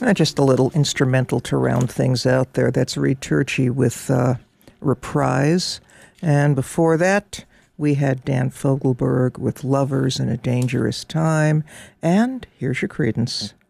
Just a little instrumental to round things out there. That's Reed Turchi with Reprise. And before that, we had Dan Fogelberg with Lovers in a Dangerous Time. And here's your Creedence.